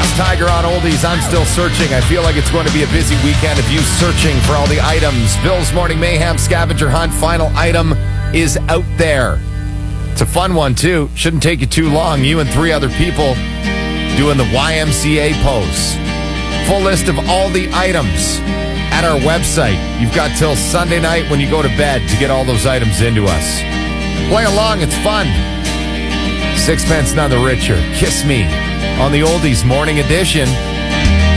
Last Tiger on Oldies. I'm still searching. I feel like it's going to be a busy weekend of you searching for all the items. Bill's Morning Mayhem scavenger hunt. Final item is out there. It's a fun one, too. Shouldn't take you too long. You and 3 other people doing the YMCA pose. Full list of all the items at our website. You've got till Sunday night when you go to bed to get all those items into us. Play along. It's fun. Sixpence None the Richer. Kiss Me on the Oldies Morning Edition.